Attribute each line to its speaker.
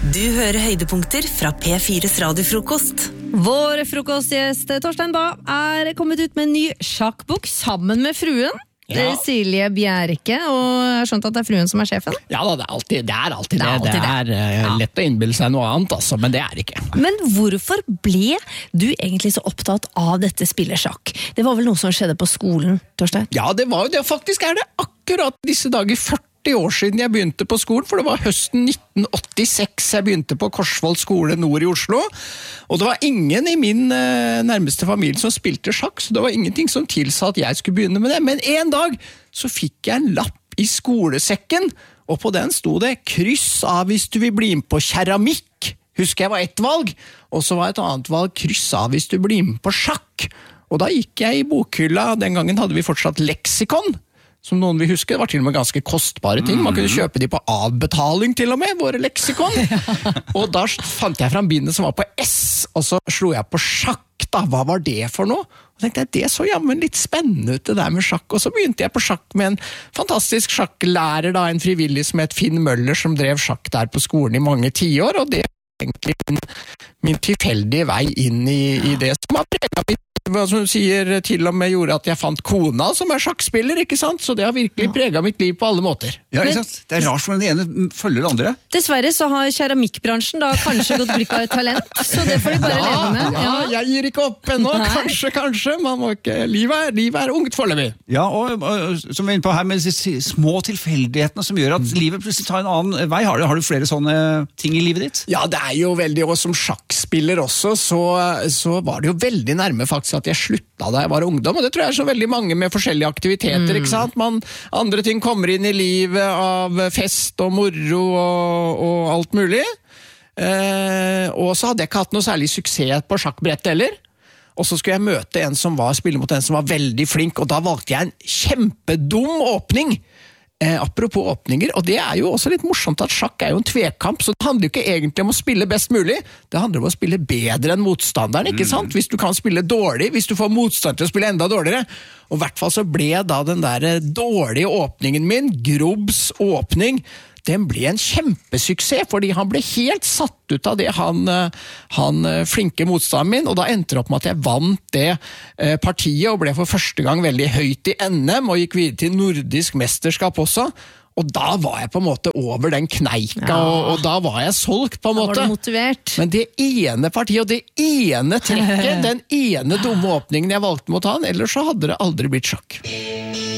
Speaker 1: Du hører høydepunkter fra P4's radiofrokost.
Speaker 2: Vår frokostgjest Torstein Bae kommet ut med en ny sjakkbok sammen med fruen. Ja. Silje Bjerke, og jeg har skjønt at det fruen som sjefen?
Speaker 3: Ja da, det er alltid det. Det er lett å innbille seg noe annet, altså, men det det ikke.
Speaker 2: Men hvorfor ble du egentlig så opptatt av dette spillet sjakk? Det var vel noe som skjedde på skolen, Torstein?
Speaker 3: Ja, det var jo det. Faktisk det akkurat disse dager 40 år siden jeg begynte på skolen, for det var høsten 1986 jeg begynte på Korsvoll skole nord i Oslo, og det var ingen i min nærmeste familie som spilte sjakk, så det var ingenting som tilsa at jeg skulle begynne med det, men en dag så fikk jeg en lapp i skolesekken, og på den sto det kryss av hvis du vil bli med på keramikk, husker jeg var ett valg, og så var et annet valg kryss av hvis du blir med på sjakk, og da gikk jeg i bokhylla, den gangen hadde vi fortsatt leksikon, som noen vil huske, det var til og med ganske kostbare ting. Man kunne kjøpe de på avbetaling til og med, våre leksikon. Og da fant jeg fram bindet som var på S, og så slo jeg på sjakk da. Hva var det for noe? Og tenkte jeg, det så jammen litt spennende ut det der med sjakk. Og så begynte jeg på sjakk med en fantastisk sjakklærer, da, en frivillig som het Finn Møller, som drev sjakk der på skolen i mange tiår, og det egentlig min tilfeldige vei inn i det som har preget mitt. Hva som sier til og med gjorde at jeg fant kona som sjakkspiller, ikke sant? Så det har virkelig preget mitt liv på alle måter.
Speaker 4: Ja, ikke sant? Det rart for den ene følger det andre.
Speaker 2: Dessverre så har keramikkbransjen da kanskje gått glipp av et talent, så det får de bare leve med.
Speaker 3: Ja, jeg gir ikke opp ennå. Kanskje. Man må ikke... Livet ungt foreløpig.
Speaker 4: Ja, og som vi er inne på her, med disse små tilfeldighetene som gjør at livet plutselig tar en annen vei. Har du flere sånne ting i livet ditt?
Speaker 3: Ja, det jo veldig, og som sjakkspiller også, så var det jo veldig nærme faktisk at jeg slutta da jeg var ungdom, og det tror jeg så veldig mange med forskjellige aktiviteter, ikke sant? Andre ting kommer inn i livet av fest og moro og alt mulig. Og så hadde jeg ikke hatt noe særlig suksess på sjakkbrettet heller. Og så skulle jeg møte en som spille mot en som var veldig flink, og da valgte jeg en kjempedum åpning. Apropos åpninger, og det jo også litt morsomt at sjakk jo en tvekamp, så det handler jo ikke egentlig om å spille best mulig, det handler om å spille bedre enn motstanderen, ikke sant? Hvis du kan spille dårlig, hvis du får motstander til å spille enda dårligere, og I hvert fall så ble da den der dårlige åpningen min, Grubbs åpning, den ble en kjempesuksess, fordi han ble helt satt ut av det han flinke motstanderen min, og da endte det opp med at jeg vant det partiet, og ble for første gang veldig høyt I NM, og gikk videre til nordisk mesterskap også, og da var jeg på en måte over den kneika, og da var jeg solgt på en måte.
Speaker 2: Da var du motivert.
Speaker 3: Men det ene partiet, og det ene trekket, den ene dumme åpningen jeg valgte mot han, ellers så hadde det aldri blitt sjakk.